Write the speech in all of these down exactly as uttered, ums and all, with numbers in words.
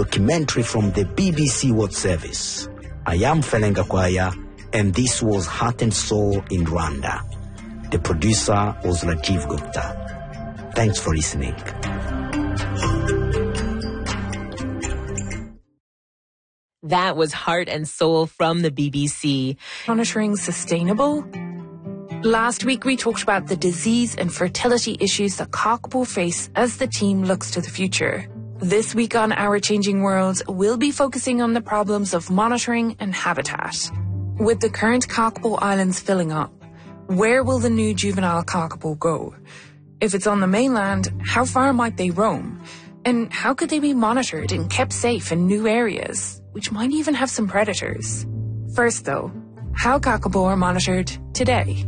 documentary from the B B C World Service. I am Felenga Kwaya, and this was Heart and Soul in Rwanda. The producer was Rajiv Gupta. Thanks for listening. That was Heart and Soul from the B B C. Monitoring sustainable? Last week we talked about the disease and fertility issues that Kakapo face as the team looks to the future. This week on Our Changing World, we'll be focusing on the problems of monitoring and habitat. With the current Kakapo Islands filling up, where will the new juvenile Kakapo go? If it's on the mainland, how far might they roam? And how could they be monitored and kept safe in new areas, which might even have some predators? First though, how Kakapo are monitored today.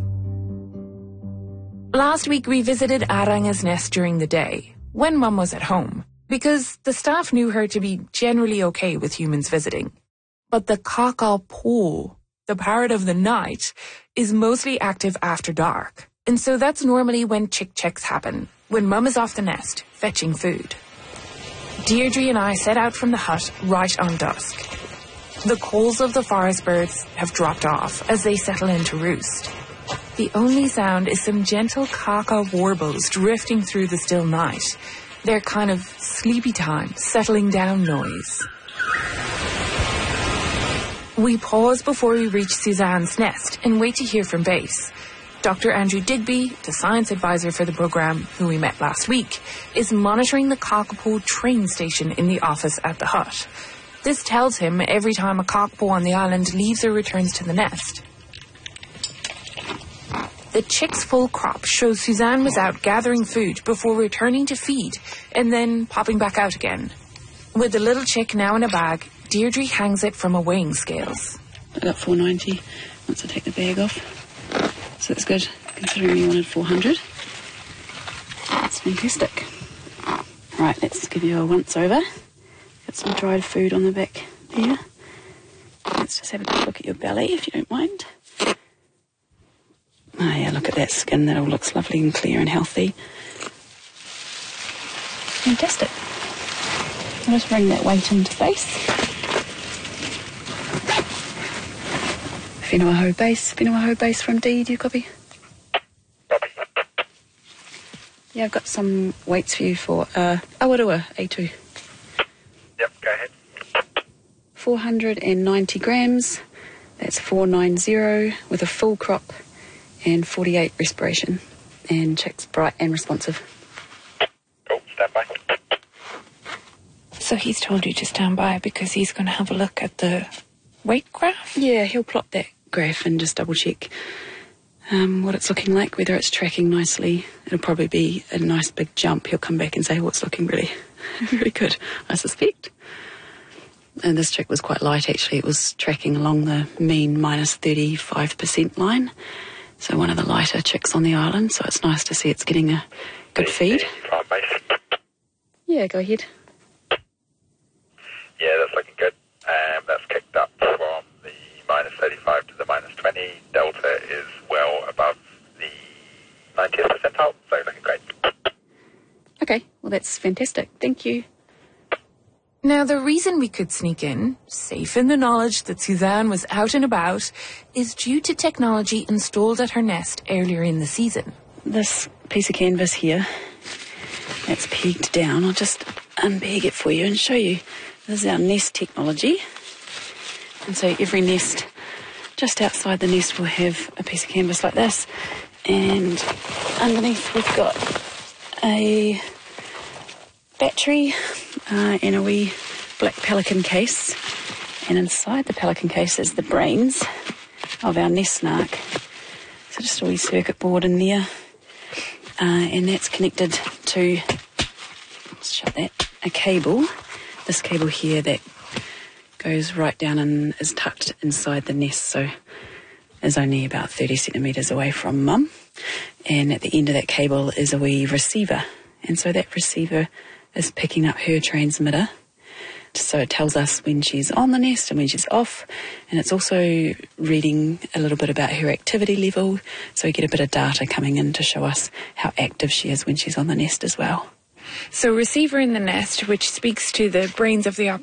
Last week we visited Aranga's nest during the day, when Mum was at home, because the staff knew her to be generally okay with humans visiting. But the Kakapo, the parrot of the night, is mostly active after dark. And so that's normally when chick checks happen, when Mum is off the nest, fetching food. Deirdre and I set out from the hut right on dusk. The calls of the forest birds have dropped off as they settle in to roost. The only sound is some gentle kaka warbles drifting through the still night. Their kind of sleepy time, settling down noise. We pause before we reach Suzanne's nest and wait to hear from base. Doctor Andrew Digby, the science advisor for the programme, who we met last week, is monitoring the Kakapo train station in the office at the hut. This tells him every time a Kakapo on the island leaves or returns to the nest. The chick's full crop shows Suzanne was out gathering food before returning to feed and then popping back out again. With the little chick now in a bag, Deirdre hangs it from a weighing scales. I got four ninety once I take the bag off. So that's good, considering you wanted four hundred. That's fantastic. Right, let's give you a once over. Got some dried food on the back there. Let's just have a quick look at your belly, if you don't mind. Oh yeah, look at that skin. That all looks lovely and clear and healthy. Fantastic. I'll just bring that weight into base. Whenua base. Whenua base from D, do you copy? Copy. Yeah, I've got some weights for you for uh, Awarua A two. Yep, go ahead. four hundred ninety grams. That's four ninety with a full crop. And forty-eight respiration. And chick's bright and responsive. Cool, stand by. So he's told you to stand by because he's going to have a look at the weight graph? Yeah, he'll plot that graph and just double check um, what it's looking like, whether it's tracking nicely. It'll probably be a nice big jump. He'll come back and say, oh, it's looking really, really good, I suspect. And this chick was quite light, actually. It was tracking along the mean minus thirty-five percent line. So one of the lighter chicks on the island, so it's nice to see it's getting a good feed. Yeah, go ahead. Yeah, that's looking good. Um, that's kicked up from the minus thirty-five to the minus twenty. Delta is well above the ninetieth percentile, so looking great. Okay, well that's fantastic. Thank you. Now, the reason we could sneak in, safe in the knowledge that Suzanne was out and about, is due to technology installed at her nest earlier in the season. This piece of canvas here, that's pegged down. I'll just unpeg it for you and show you. This is our nest technology. And so every nest, just outside the nest, will have a piece of canvas like this. And underneath we've got a battery uh, and a wee black pelican case, and inside the pelican case is the brains of our nest snark. So just a wee circuit board in there, uh, and that's connected to, let's shut that, a cable, this cable here that goes right down and is tucked inside the nest, so is only about thirty centimetres away from Mum, and at the end of that cable is a wee receiver, and so that receiver is picking up her transmitter, so it tells us when she's on the nest and when she's off, and it's also reading a little bit about her activity level, so we get a bit of data coming in to show us how active she is when she's on the nest as well. So receiver in the nest, which speaks to the brains of the